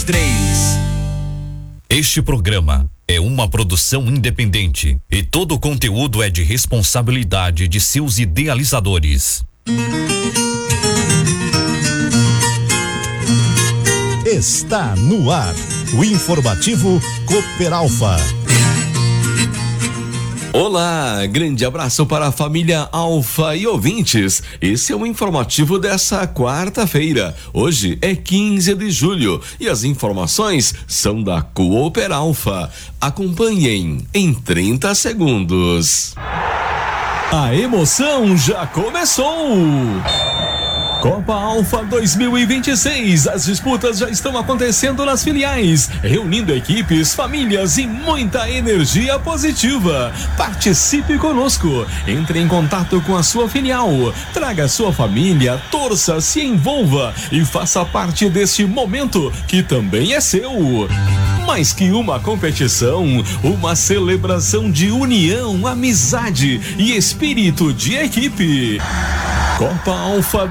3. Este programa é uma produção independente e todo o conteúdo é de responsabilidade de seus idealizadores. Está no ar o informativo Cooper Alfa. Olá, grande abraço para a família Alfa e ouvintes. Esse é o informativo dessa quarta-feira. Hoje é 15 de julho e as informações são da Cooper Alfa. Acompanhem em 30 segundos. A emoção já começou! Copa Alfa 2026, as disputas já estão acontecendo nas filiais, reunindo equipes, famílias e muita energia positiva. Participe conosco, entre em contato com a sua filial, traga sua família, torça, se envolva e faça parte deste momento que também é seu. Mais que uma competição, uma celebração de união, amizade e espírito de equipe. Copa Alfa